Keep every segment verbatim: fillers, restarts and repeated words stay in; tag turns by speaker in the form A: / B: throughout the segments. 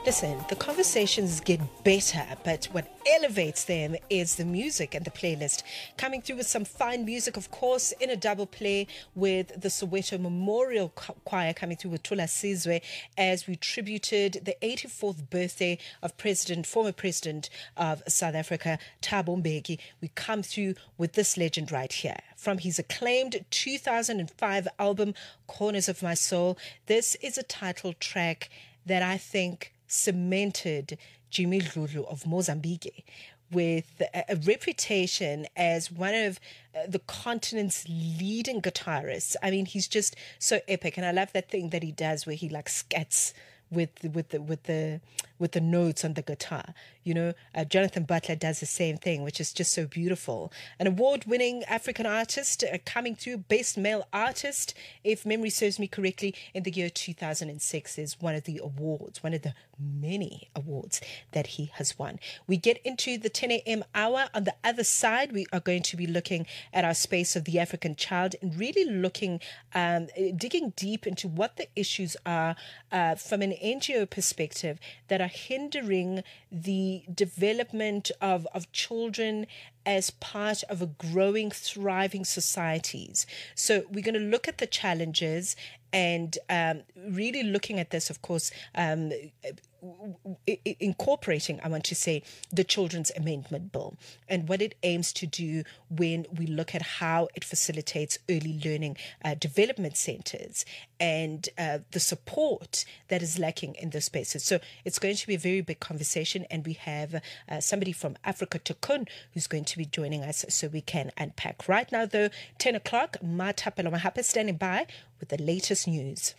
A: Listen, the conversations get better, but what elevates them is the music and the playlist. Coming through with some fine music, of course, in a double play with the Soweto Memorial Choir coming through with Tula Sizwe as we tributed the eighty-fourth birthday of President, former President of South Africa, Thabo Mbeki. We come through with this legend right here. From his acclaimed two thousand five album, Corners of My Soul, this is a title track that I think cemented Jimmy Dludlu of Mozambique with a, a reputation as one of uh, the continent's leading guitarists. I mean, he's just so epic, and I love that thing that he does where he like scats with with the with the with the notes on the guitar. You know, uh, Jonathan Butler does the same thing, which is just so beautiful. An award-winning African artist uh, coming through, best male artist, if memory serves me correctly, in the year two thousand six is one of the awards, one of the many awards that he has won. We get into the ten a.m. hour. On the other side, we are going to be looking at our space of the African child and really looking, um, digging deep into what the issues are uh, from an N G O perspective that are hindering the development of, of children as part of a growing, thriving societies. So we're going to look at the challenges and um, really looking at this, of course, um, incorporating, I want to say, the Children's Amendment Bill and what it aims to do when we look at how it facilitates early learning uh, development centers and uh, the support that is lacking in those spaces. So it's going to be a very big conversation, and we have uh, somebody from Africa Tikkun who's going to be joining us so we can unpack. Right now, though, ten o'clock, Matapelo Mahapa standing by with the latest news.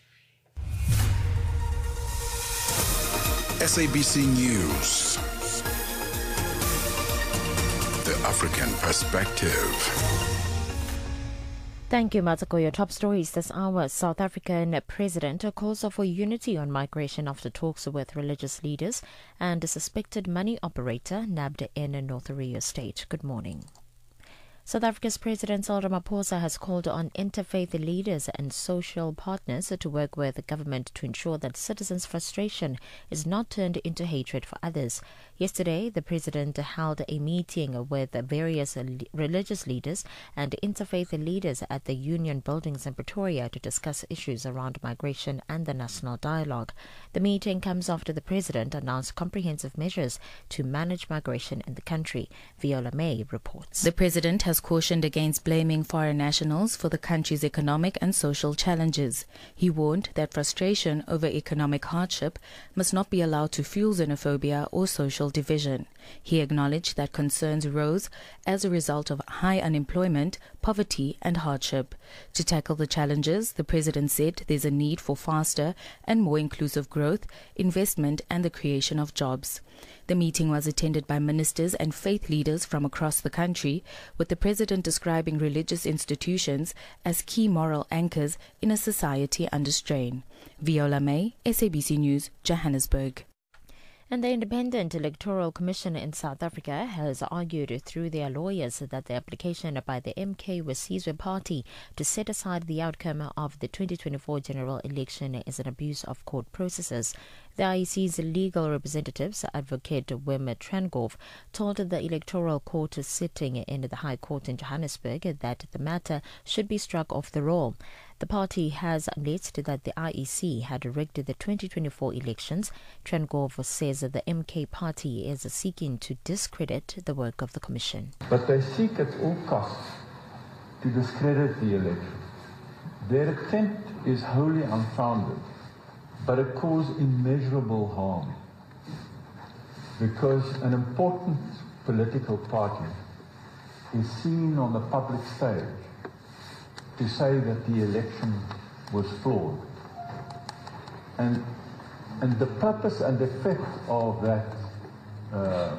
B: S A B C News. The African Perspective.
C: Thank you, Matako. Your top stories this hour. South African President calls for unity on migration after talks with religious leaders, and a suspected money operator nabbed in North Rio State. Good morning. South Africa's President Cyril Ramaphosa has called on interfaith leaders and social partners to work with the government to ensure that citizens' frustration is not turned into hatred for others. Yesterday, the president held a meeting with various religious leaders and interfaith leaders at the Union Buildings in Pretoria to discuss issues around migration and the national dialogue. The meeting comes after the president announced comprehensive measures to manage migration in the country. Viola May reports.
D: The president has cautioned against blaming foreign nationals for the country's economic and social challenges. He warned that frustration over economic hardship must not be allowed to fuel xenophobia or social division. He acknowledged that concerns rose as a result of high unemployment, poverty and hardship. To tackle the challenges, the president said there's a need for faster and more inclusive growth, investment and the creation of jobs. The meeting was attended by ministers and faith leaders from across the country, with the president describing religious institutions as key moral anchors in a society under strain. Viola May, S A B C News, Johannesburg.
C: And the Independent Electoral Commission in South Africa has argued through their lawyers that the application by the M K Sizwe party to set aside the outcome of the twenty twenty-four general election is an abuse of court processes. The I E C's legal representatives, Advocate Wim Trengove, told the Electoral Court sitting in the High Court in Johannesburg that the matter should be struck off the roll. The party has alleged that the I E C had rigged the twenty twenty-four elections. Trengove says that the M K party is seeking to discredit the work of the commission.
E: But they seek at all costs to discredit the election. Their attempt is wholly unfounded, but it caused immeasurable harm, because an important political party is seen on the public stage to say that the election was flawed. And, and the purpose and effect of that uh,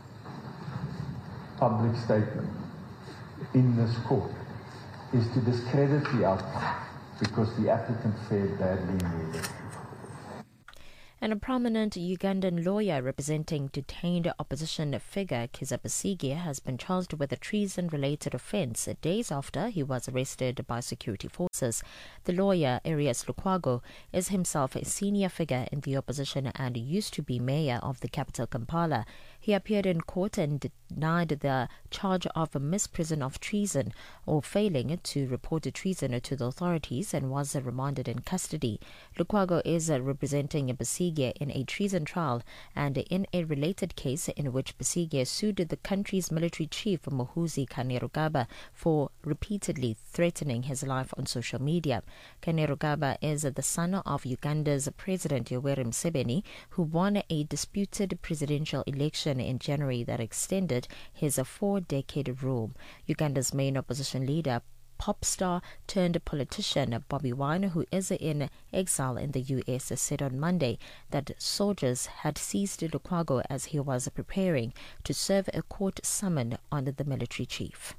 E: public statement in this court is to discredit the outcome because the applicant fared badly in the election.
C: And a prominent Ugandan lawyer representing detained opposition figure Kizza Besigye has been charged with a treason-related offence days after he was arrested by security forces. The lawyer, Arias Lukwago, is himself a senior figure in the opposition and used to be mayor of the capital Kampala. He appeared in court and denied the charge of a misprision of treason or failing to report treason to the authorities and was remanded in custody. Lukwago is representing Besigye in a treason trial and in a related case in which Besigye sued the country's military chief Muhoozi Kainerugaba for repeatedly threatening his life on social media. Kainerugaba is the son of Uganda's President Yoweri Museveni, who won a disputed presidential election in January that extended his four-decade rule. Uganda's main opposition leader, pop star turned politician Bobby Wine, who is in exile in the U S, said on Monday that soldiers had seized Lukwago as he was preparing to serve a court summon on the military chief.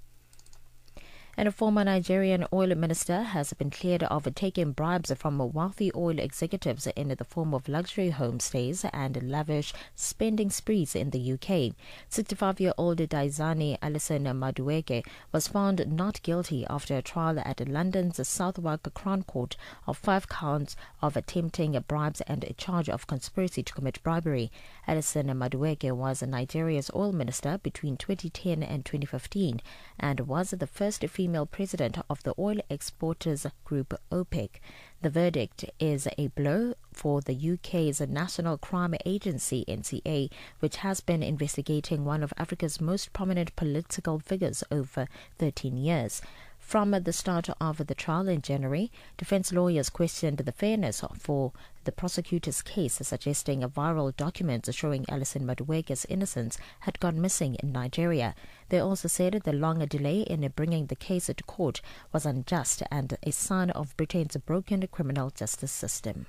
C: And a former Nigerian oil minister has been cleared of taking bribes from wealthy oil executives in the form of luxury homestays and lavish spending sprees in the U K. sixty-five-year-old Daizani Alison Madueke was found not guilty after a trial at London's Southwark Crown Court of five counts of attempting bribes and a charge of conspiracy to commit bribery. Alison Madueke was Nigeria's oil minister between twenty ten and twenty fifteen and was the first female Female president of the oil exporters group OPEC. The verdict is a blow for the U K's National Crime Agency, N C A, which has been investigating one of Africa's most prominent political figures over thirteen years. From the start of the trial in January, defense lawyers questioned the fairness for the prosecutor's case, suggesting a viral document showing Alison Madueke's innocence had gone missing in Nigeria. They also said the long delay in bringing the case to court was unjust and a sign of Britain's broken criminal justice system.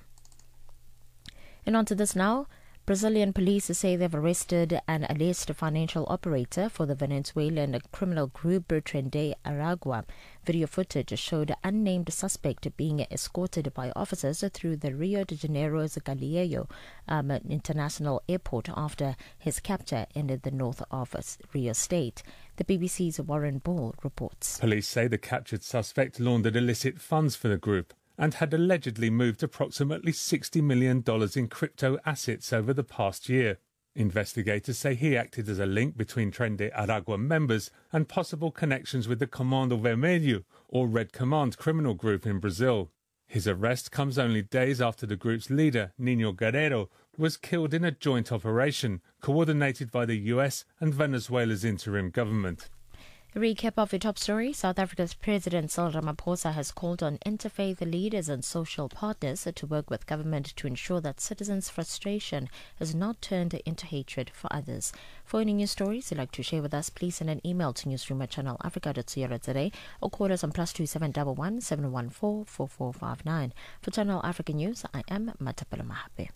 C: And on to this now. Brazilian police say they've arrested an alleged financial operator for the Venezuelan criminal group Trende Aragua. Video footage showed an unnamed suspect being escorted by officers through the Rio de Janeiro's Galeão um, International Airport after his capture in the north of Rio State. The B B C's Warren Ball reports.
F: Police say the captured suspect laundered illicit funds for the group and had allegedly moved approximately sixty million dollars in crypto assets over the past year. Investigators say he acted as a link between Trende Aragua members and possible connections with the Comando Vermelho, or Red Command criminal group in Brazil. His arrest comes only days after the group's leader, Nino Guerreiro, was killed in a joint operation coordinated by the U S and Venezuela's interim government.
C: A recap of the top story. South Africa's President Cyril Ramaphosa has called on interfaith leaders and social partners to work with government to ensure that citizens' frustration is not turned into hatred for others. For any news stories you'd like to share with us, please send an email to newsroom at channel africa dot co dot za or call us on plus two seven one one seven one four four four five nine. For Channel Africa News, I am Matapela Mahape.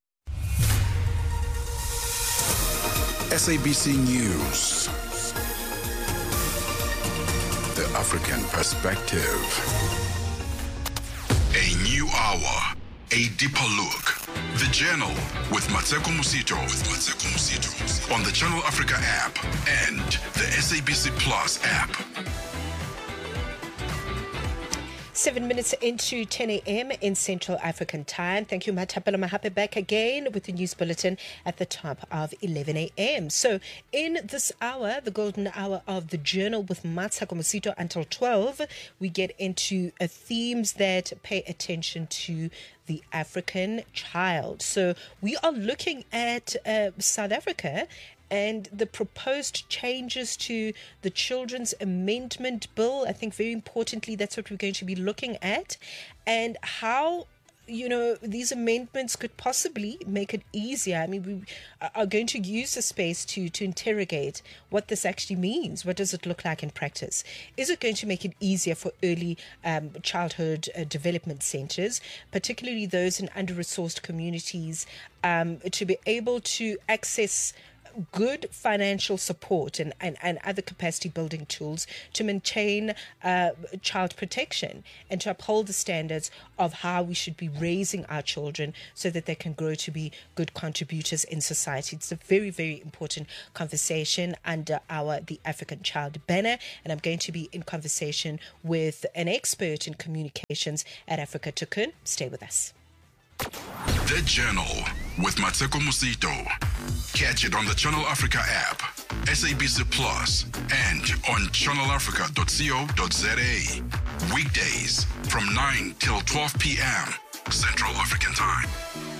B: S A B C News. The African Perspective. A new hour, a deeper look. The Journal with Mateko Musito, with Mateko Musito on the Channel Africa app and the S A B C Plus app.
A: Seven minutes into ten a.m. in Central African Time. Thank you, Matapela Mahape, back again with the news bulletin at the top of eleven a.m. So, in this hour, the golden hour of the Journal with Mateko Musito until twelve, we get into uh, themes that pay attention to the African child. So, we are looking at uh, South Africa and the proposed changes to the Children's Amendment Bill. I think very importantly, that's what we're going to be looking at, and how, you know, these amendments could possibly make it easier. I mean, we are going to use the space to, to interrogate what this actually means. What does it look like in practice? Is it going to make it easier for early um, childhood uh, development centers, particularly those in under-resourced communities, um, to be able to access good financial support and, and, and other capacity building tools to maintain uh, child protection and to uphold the standards of how we should be raising our children so that they can grow to be good contributors in society. It's a very, very important conversation under our The African Child banner, and I'm going to be in conversation with an expert in communications at Africa Cocoon. Stay with us.
B: The Journal with Mateko Musito. Catch it on the Channel Africa app, S A B C Plus, and on channel africa dot co dot za. Weekdays from nine till twelve p.m. Central African Time.